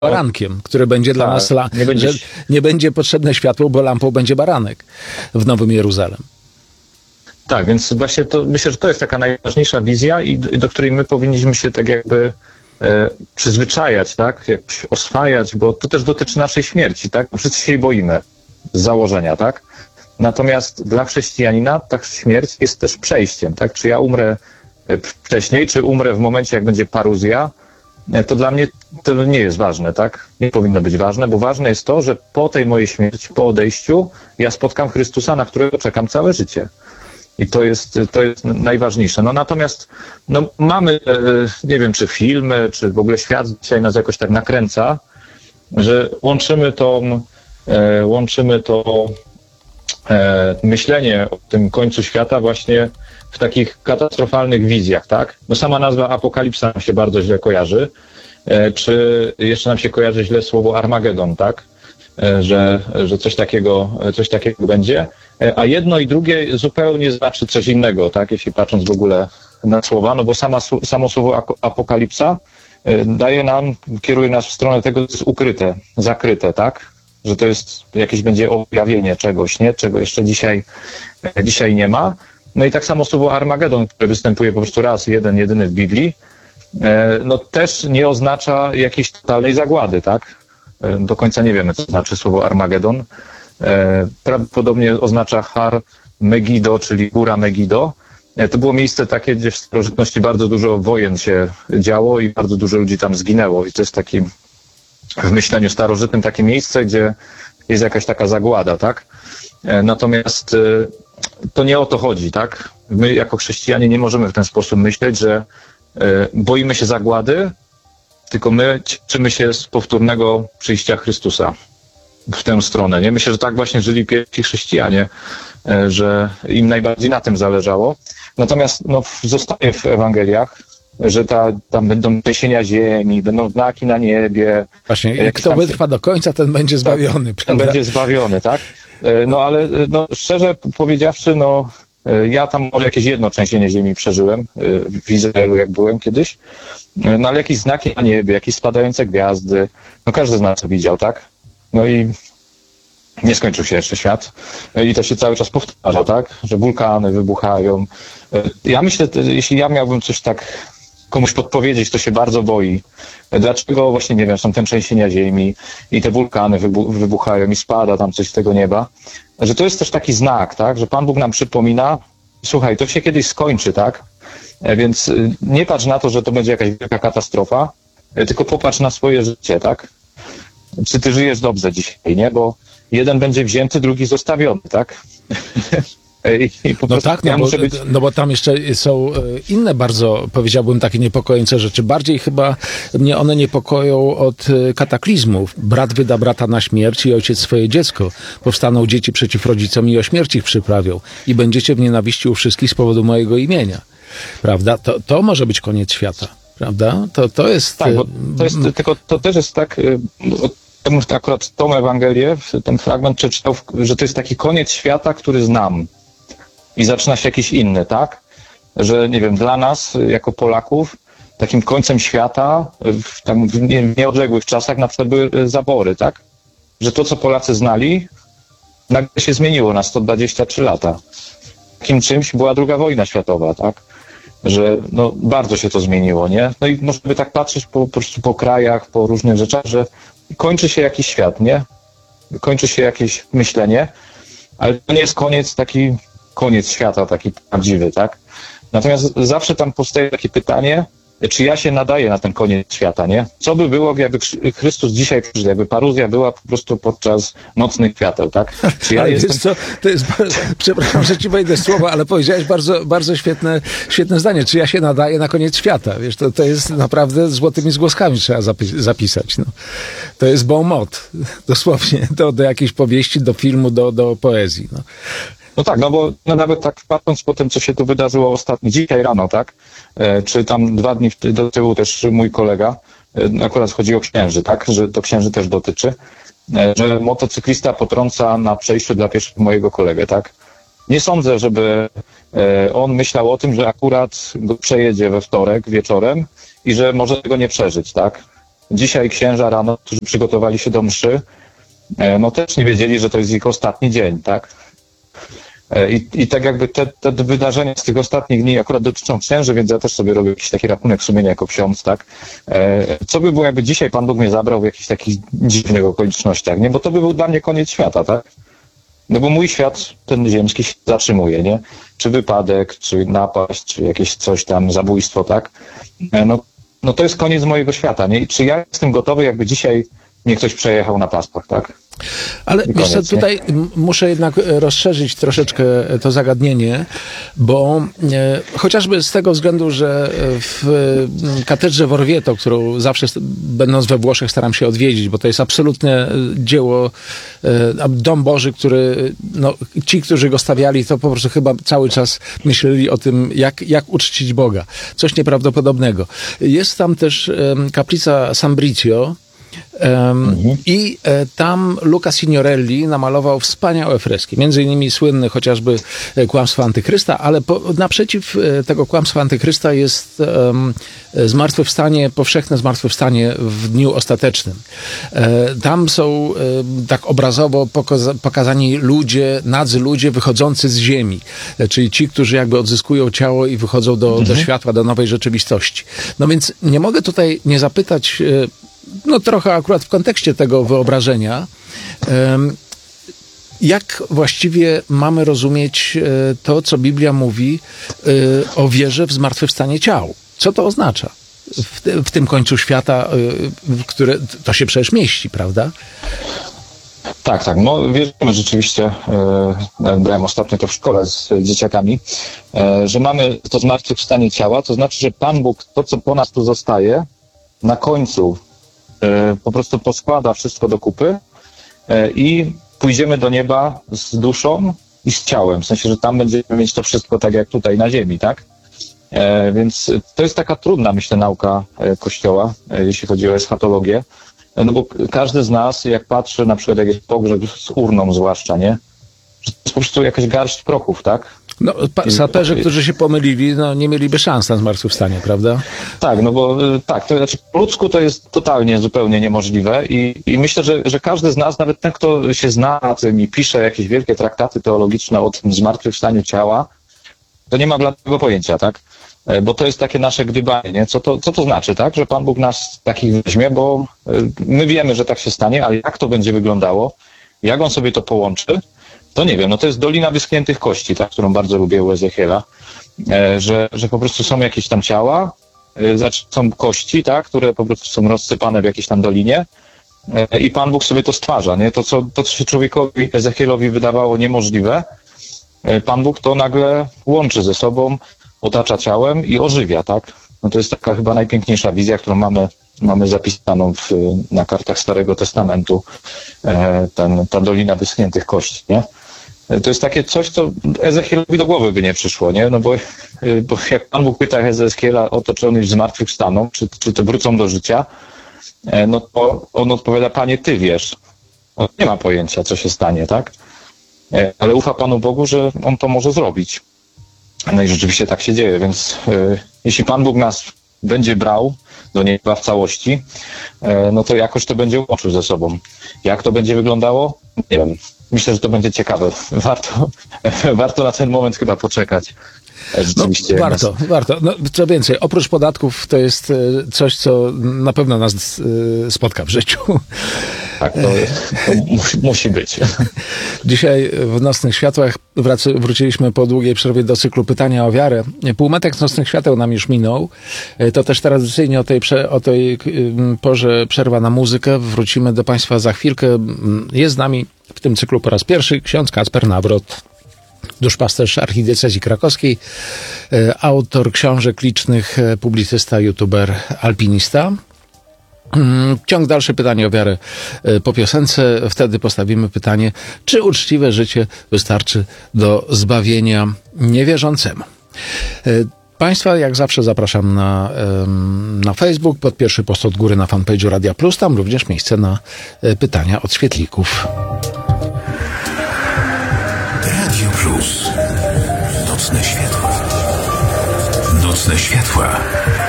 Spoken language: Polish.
barankiem, który będzie dla nas, nie będzie potrzebne światło, bo lampą będzie baranek w Nowym Jeruzalem. Tak, więc właśnie to myślę, że to jest taka najważniejsza wizja i do której my powinniśmy się tak jakby przyzwyczajać, tak, jakoś oswajać, bo to też dotyczy naszej śmierci, tak, wszyscy się jej boimy z założenia, tak, natomiast dla chrześcijanina ta śmierć jest też przejściem, tak, czy ja umrę wcześniej, czy umrę w momencie, jak będzie paruzja, to dla mnie to nie jest ważne, tak, nie powinno być ważne, bo ważne jest to, że po tej mojej śmierci, po odejściu, ja spotkam Chrystusa, na którego czekam całe życie. I to jest najważniejsze. No natomiast mamy, nie wiem, czy filmy, czy w ogóle świat dzisiaj nas jakoś tak nakręca, że łączymy to myślenie o tym końcu świata właśnie w takich katastrofalnych wizjach, tak? No sama nazwa apokalipsa nam się bardzo źle kojarzy, czy jeszcze nam się kojarzy źle słowo Armagedon, tak? Że coś takiego będzie, a jedno i drugie zupełnie znaczy coś innego, tak, jeśli patrząc w ogóle na słowa, no bo samo słowo apokalipsa kieruje nas w stronę tego, co jest ukryte, zakryte, tak, że to jest jakieś będzie objawienie czegoś, nie, czego jeszcze dzisiaj nie ma. No i tak samo słowo Armagedon, które występuje po prostu raz, jedyny w Biblii, no też nie oznacza jakiejś totalnej zagłady, tak. Do końca nie wiemy, co znaczy słowo Armagedon. Prawdopodobnie oznacza Har Megido, czyli góra Megido. To było miejsce takie, gdzie w starożytności bardzo dużo wojen się działo i bardzo dużo ludzi tam zginęło. I to jest taki, w myśleniu starożytnym, takie miejsce, gdzie jest jakaś taka zagłada, tak? Natomiast to nie o to chodzi, tak? My jako chrześcijanie nie możemy w ten sposób myśleć, że boimy się zagłady, tylko my cieszymy się z powtórnego przyjścia Chrystusa w tę stronę. Nie? Myślę, że tak właśnie żyli pierwsi chrześcijanie, że im najbardziej na tym zależało. Natomiast zostaje w Ewangeliach, że tam będą trzęsienia ziemi, będą znaki na niebie. Właśnie, kto wytrwa do końca, ten będzie zbawiony. Ten będzie zbawiony, tak? No ale szczerze powiedziawszy, ja tam może jakieś jedno trzęsienie ziemi przeżyłem w Izraelu, jak byłem kiedyś. No ale jakieś znaki na niebie, jakieś spadające gwiazdy, każdy z nas to widział, tak? No i nie skończył się jeszcze świat. I to się cały czas powtarza, tak? Że wulkany wybuchają. Ja myślę, jeśli ja miałbym coś tak komuś podpowiedzieć, to się bardzo boi. Dlaczego właśnie, nie wiem, są te trzęsienia ziemi i te wulkany wybuchają i spada tam coś z tego nieba. Że to jest też taki znak, tak? Że Pan Bóg nam przypomina, słuchaj, to się kiedyś skończy, tak? Więc nie patrz na to, że to będzie jakaś wielka katastrofa, tylko popatrz na swoje życie, tak? Czy ty żyjesz dobrze dzisiaj, nie? Bo jeden będzie wzięty, drugi zostawiony, tak? Bo tam jeszcze są inne bardzo, powiedziałbym, takie niepokojące rzeczy. Bardziej chyba mnie one niepokoją od kataklizmów. Brat wyda brata na śmierć i ojciec swoje dziecko. Powstaną dzieci przeciw rodzicom i o śmierć ich przyprawią. I będziecie w nienawiści u wszystkich z powodu mojego imienia. Prawda? To może być koniec świata. Prawda? To jest... Tak, bo to też jest tak... Akurat tą Ewangelię, ten fragment przeczytał, że to jest taki koniec świata, który znam. I zaczyna się jakiś inny, tak? Że, nie wiem, dla nas, jako Polaków, takim końcem świata, w nieodległych czasach na przykład były zabory, tak? Że to, co Polacy znali, nagle się zmieniło na 123 lata. Takim czymś była II wojna światowa, tak? Że bardzo się to zmieniło, nie? No i możemy tak patrzeć po prostu po krajach, po różnych rzeczach, że kończy się jakiś świat, nie? Kończy się jakieś myślenie, ale to nie jest koniec świata, taki prawdziwy, tak? Natomiast zawsze tam powstaje takie pytanie, czy ja się nadaję na ten koniec świata, nie? Co by było, jakby Chrystus dzisiaj przyszedł, jakby paruzja była po prostu podczas nocnych świateł, tak? Czy ja jestem... Wiesz co, to jest, przepraszam, że ci wejdę słowo, ale powiedziałeś bardzo, bardzo świetne zdanie. Czy ja się nadaję na koniec świata? Wiesz, to jest naprawdę złotymi zgłoskami trzeba zapisać. No. To jest bon mot, dosłownie, do jakiejś powieści, do filmu, do poezji. No. No tak, bo nawet tak patrząc po tym, co się tu wydarzyło dzisiaj rano, tak? Czy tam 2 dni do tyłu też mój kolega, akurat chodzi o księży, tak? Że to księży też dotyczy, że motocyklista potrąca na przejściu dla pieszych mojego kolegę, tak? Nie sądzę, żeby on myślał o tym, że akurat go przejedzie we wtorek wieczorem i że może tego nie przeżyć, tak? dzisiaj księża rano, którzy przygotowali się do mszy, no też nie wiedzieli, że to jest ich ostatni dzień, tak? I tak jakby te wydarzenia z tych ostatnich dni akurat dotyczą księży, więc ja też sobie robię jakiś taki rachunek sumienia jako ksiądz, tak? Co by było, jakby dzisiaj Pan Bóg mnie zabrał w jakichś takich dziwnych okolicznościach, nie? Bo to by był dla mnie koniec świata, tak? No bo mój świat, ten ziemski, się zatrzymuje, nie? Czy wypadek, czy napaść, czy jakieś coś tam, zabójstwo, tak? No to jest koniec mojego świata, nie? I czy ja jestem gotowy, jakby dzisiaj mnie ktoś przejechał na paspach, tak? Ale wiesz co, tutaj muszę jednak rozszerzyć troszeczkę to zagadnienie, bo chociażby z tego względu, że w katedrze w Orvieto, którą zawsze będąc we Włoszech staram się odwiedzić, bo to jest absolutne dzieło, dom Boży, który ci, którzy go stawiali, to po prostu chyba cały czas myśleli o tym, jak uczcić Boga. Coś nieprawdopodobnego. Jest tam też kaplica San Brizio, i tam Luca Signorelli namalował wspaniałe freski. Między innymi słynny chociażby Kłamstwo Antychrysta, ale naprzeciw tego Kłamstwa Antychrysta jest zmartwychwstanie, powszechne zmartwychwstanie w dniu ostatecznym. Tam są tak obrazowo pokazani ludzie, nadzy ludzie wychodzący z ziemi, czyli ci, którzy jakby odzyskują ciało i wychodzą do światła, do nowej rzeczywistości. No więc nie mogę tutaj nie zapytać, trochę akurat w kontekście tego wyobrażenia, jak właściwie mamy rozumieć to, co Biblia mówi o wierze w zmartwychwstanie ciał? Co to oznacza w tym końcu świata, w które to się przecież mieści, prawda? Tak. No wierzymy rzeczywiście, brałem ostatnio to w szkole z dzieciakami, że mamy to zmartwychwstanie ciała, to znaczy, że Pan Bóg, to co po nas tu zostaje, na końcu po prostu poskłada wszystko do kupy i pójdziemy do nieba z duszą i z ciałem. W sensie, że tam będziemy mieć to wszystko tak jak tutaj na ziemi, tak? Więc to jest taka trudna, myślę, nauka Kościoła, jeśli chodzi o eschatologię. No bo każdy z nas, jak patrzy na przykład jak jest pogrzeb z urną zwłaszcza, nie? Że to jest po prostu jakaś garść prochów, tak? No, saperzy, którzy się pomylili, nie mieliby szans na zmartwychwstanie, prawda? Tak, no bo tak, to znaczy po ludzku to jest totalnie, zupełnie niemożliwe i myślę, że każdy z nas, nawet ten, kto się zna na tym i pisze jakieś wielkie traktaty teologiczne o tym zmartwychwstaniu ciała, to nie ma bladego pojęcia, tak? Bo to jest takie nasze gdybanie, nie? Co to znaczy, tak? Że Pan Bóg nas takich weźmie, bo my wiemy, że tak się stanie, ale jak to będzie wyglądało, jak On sobie to połączy, to nie wiem, no to jest Dolina Wyschniętych Kości, tak, którą bardzo lubię u Ezechiela, że po prostu są jakieś tam ciała, są kości, tak, które po prostu są rozsypane w jakiejś tam dolinie i Pan Bóg sobie to stwarza, nie? To, co się człowiekowi, Ezechielowi wydawało niemożliwe, Pan Bóg to nagle łączy ze sobą, otacza ciałem i ożywia, tak? No to jest taka chyba najpiękniejsza wizja, którą mamy zapisaną na kartach Starego Testamentu, ta Dolina Wyschniętych Kości, nie? To jest takie coś, co Ezechielowi do głowy by nie przyszło, nie? No bo jak Pan Bóg pyta Ezechiela o to, czy oni zmartwychwstaną, czy to wrócą do życia, no to on odpowiada, Panie, Ty wiesz. On nie ma pojęcia, co się stanie, tak? Ale ufa Panu Bogu, że On to może zrobić. No i rzeczywiście tak się dzieje, więc jeśli Pan Bóg nas będzie brał do nieba w całości, no to jakoś to będzie łączył ze sobą. Jak to będzie wyglądało? Nie wiem. Myślę, że to będzie ciekawe. Warto na ten moment chyba poczekać. Rzeczywiście. Warto. No, co więcej, oprócz podatków to jest coś, co na pewno nas spotka w życiu. Tak, to musi być. Dzisiaj w Nocnych Światłach wróciliśmy po długiej przerwie do cyklu Pytania o wiarę. Półmetek z Nocnych Świateł nam już minął. To też tradycyjnie o tej porze przerwa na muzykę. Wrócimy do Państwa za chwilkę. Jest z nami w tym cyklu po raz pierwszy ksiądz Kacper Nawrot, duszpasterz archidiecezji krakowskiej, autor książek licznych, publicysta, youtuber, alpinista. Ciąg dalszy Pytanie o wiarę po piosence. Wtedy postawimy pytanie, czy uczciwe życie wystarczy do zbawienia niewierzącemu. Państwa jak zawsze zapraszam na Facebook, pod pierwszy post od góry na fanpage'u Radia Plus. Tam również miejsce na pytania od świetlików. Radio Plus. Nocne światła. Nocne światła.